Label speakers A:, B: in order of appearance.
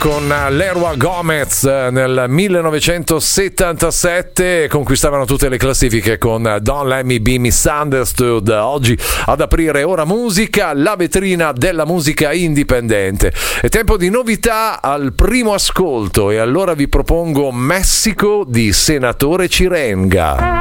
A: con Lerwa Gomez nel 1977 conquistavano tutte le classifiche con Don't Let Me Be Misunderstood. Oggi ad aprire Ora Musica, la vetrina della musica indipendente. È tempo di novità al primo ascolto e allora vi propongo Messico di Senatore Cirenga.